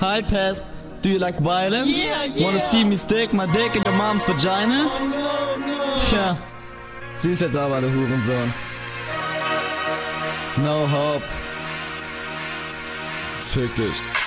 Hi Paz, do you like violence? Yeah. Wanna see me stick my dick in your mom's vagina? Oh no. Tja, sie ist jetzt aber der Hurensohn. No hope. Fick dich.